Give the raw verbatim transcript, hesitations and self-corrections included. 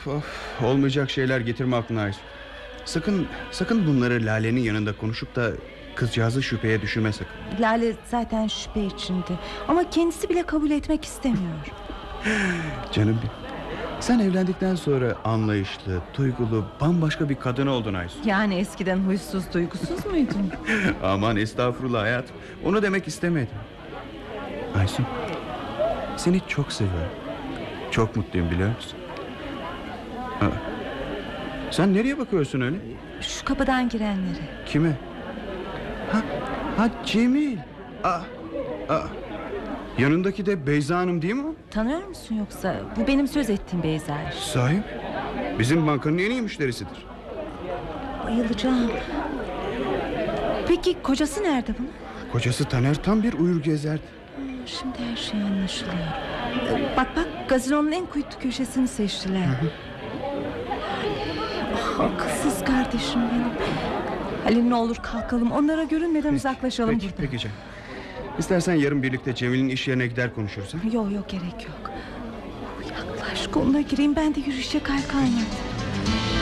Of of, olmayacak şeyler getirme aklına Aysu. Sakın sakın bunları Lale'nin yanında konuşup da kızcağızı şüpheye düşürme sakın. Lale zaten şüphe içinde. Ama kendisi bile kabul etmek istemiyor. Canım benim. Sen evlendikten sonra anlayışlı, duygulu, bambaşka bir kadın oldun Aysu. Yani eskiden huysuz, duygusuz muydun? Aman estağfurullah hayatım. Onu demek istemedim. Aysu, seni çok seviyorum. Çok mutluyum biliyor musun? Ha. Sen nereye bakıyorsun öyle? Şu kapıdan girenlere. Kime? Ha, ha Cemil. Aa, aa. Yanındaki de Beyza Hanım değil mi o? Tanıyor musun yoksa? Bu benim söz ettiğim Beyza. Sahi? Bizim bankanın en iyi müşterisidir. Bayılacağım. Peki kocası nerede bunun? Kocası Taner tam bir uyur gezerdi. Hmm, Şimdi her şey anlaşılıyor. Ee, Bak bak, gazinonun en kuytu köşesini seçtiler. Hı hı. Ah, akılsız kardeşim benim. Halil, ne olur kalkalım, onlara görünmeden Peki, uzaklaşalım peki, buradan. Peki canım. İstersen yarın birlikte Cemil'in iş yerine gider konuşuruz ha? Yok yok, gerek yok. Yaklaş, koluna gireyim, ben de yürüyüşe kalk kalmadı.